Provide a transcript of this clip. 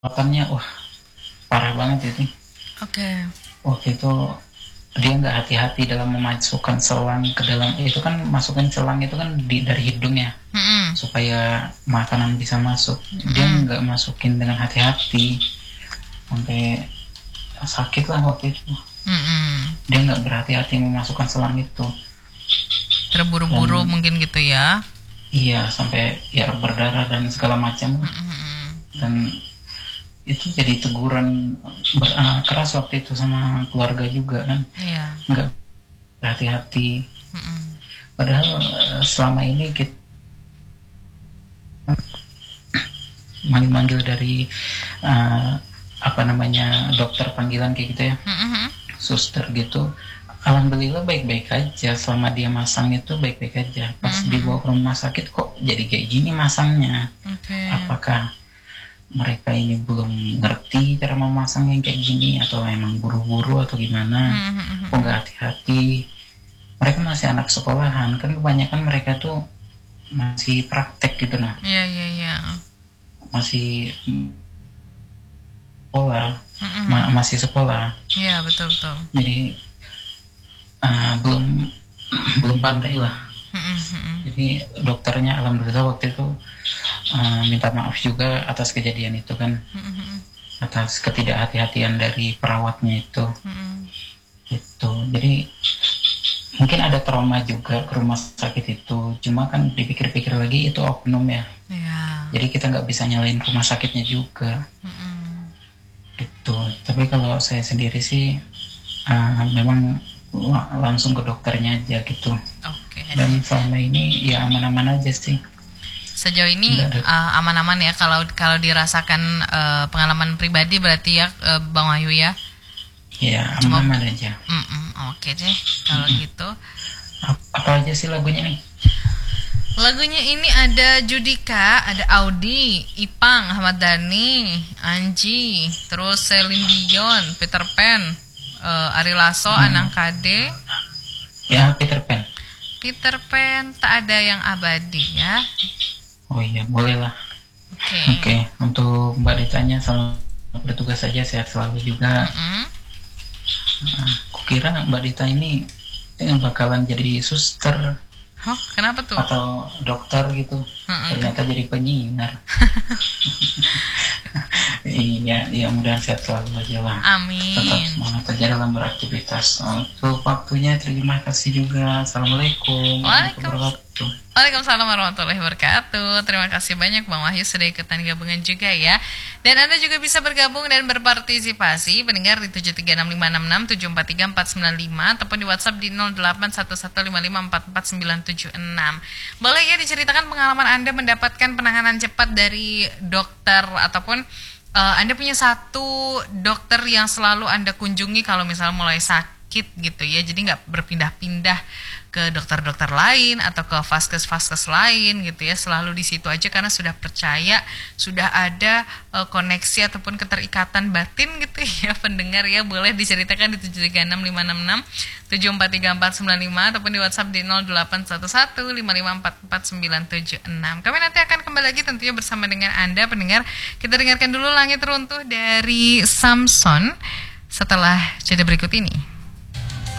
makannya wah parah banget itu. Oke. Waktu itu dia nggak hati-hati dalam memasukkan selang ke dalam itu kan, masukin selang itu kan dari hidung ya Mm-mm. supaya makanan bisa masuk. Dia Mm-mm. nggak masukin dengan hati-hati sampai sakit lah waktu itu. Mm-mm. Dia nggak berhati-hati memasukkan selang itu. Terburu-buru Dan mungkin gitu ya. iya sampai ya berdarah dan segala macam. Mm-mm. Dan itu jadi teguran keras waktu itu sama keluarga juga kan, Iya. nggak berhati-hati. Mm-mm. Padahal selama ini kita manggil-manggil dari uh, apa namanya dokter panggilan kayak gitu ya, Mm-mm. suster gitu. Alhamdulillah baik-baik aja selama dia masang itu, baik-baik aja. Pas Mm-mm. dibawa ke rumah sakit kok jadi kayak gini masangnya. Oke. Apakah mereka ini belum ngerti cara memasang yang kayak gini, atau emang buru-buru atau gimana, kok Mm-mm. nggak hati-hati. Mereka masih anak sekolahan kan, kebanyakan mereka tuh masih praktek gitu nah, Iya, iya, iya. masih sekolah, Mm-mm. masih sekolah. Iya, betul, betul. Jadi belum belum pandai lah. Mm-mm. Jadi dokternya alhamdulillah waktu itu minta maaf juga atas kejadian itu kan, Mm-mm. atas ketidakhati-hatian dari perawatnya itu. Mm-mm. Gitu. Jadi mungkin ada trauma juga ke rumah sakit itu, cuma kan dipikir-pikir lagi itu oknum ya, Iya. jadi kita nggak bisa nyalain rumah sakitnya juga. Mm-mm. Gitu. Tapi kalau saya sendiri sih memang langsung ke dokternya aja gitu. Oke. Dan selama ini ya aman-aman aja sih. Sejauh ini Nggak ada. aman-aman ya, kalau kalau dirasakan pengalaman pribadi berarti ya, Bang Wahyu ya. Ya Cuma aman-aman aja. oke deh kalau gitu. Apa aja sih lagunya nih? Lagunya ini ada Judika, ada Audi, Ipang, Ahmad Dhani, Anji, terus Celine Dion, Peter Pan, Ari Lasso, Anang Hmm, Kade, ya Peter Pan. Peter Pan, tak ada yang abadi ya. Oh iya boleh lah. Oke. Oke, untuk Mbak Ditanya selamat bertugas saja, sehat selalu juga. Mm-mm. Kukira Mbak Dita ini bakalan jadi suster Oh, kenapa tuh? atau dokter gitu, Mm-mm. ternyata jadi penyiar. Iya, ya mudah sehat selalu aja lah. Tetap Amin. semangat aja dalam beraktivitas. Untuk waktunya terima kasih juga. Assalamualaikum warahmatullahi Waalaikumsalam. wabarakatuh. Waalaikumsalam warahmatullahi wabarakatuh. Terima kasih banyak Bang Wahyu sudah ikutan gabungan juga ya. Dan Anda juga bisa bergabung dan berpartisipasi pendengar di 7365667434495 ataupun di WhatsApp di 081155449976. Boleh ya diceritakan pengalaman Anda mendapatkan penanganan cepat dari dokter, ataupun Anda punya satu dokter yang selalu Anda kunjungi kalau misalnya mulai sakit gitu ya. Jadi nggak berpindah-pindah ke dokter-dokter lain atau ke vaskes-vaskes lain gitu ya. Selalu di situ aja karena sudah percaya, sudah ada koneksi ataupun keterikatan batin gitu ya pendengar ya. Boleh diceritakan di 7365667434495 ataupun di WhatsApp di 081155449976. Kami nanti akan kembali lagi tentunya bersama dengan Anda pendengar. Kita dengarkan dulu Langit Runtuh dari Samson setelah jeda berikut ini.